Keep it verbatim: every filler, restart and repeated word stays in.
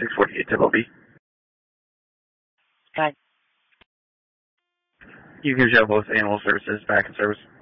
six forty-eight Temple B. Hi. You can show both animal services back in service.